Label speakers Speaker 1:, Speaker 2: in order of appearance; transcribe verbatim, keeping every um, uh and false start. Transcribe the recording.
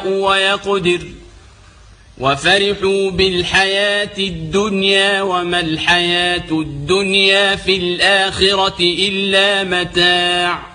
Speaker 1: يشاء ويقدر وفرحوا بالحياة الدنيا وما الحياة الدنيا في الآخرة إلا متاع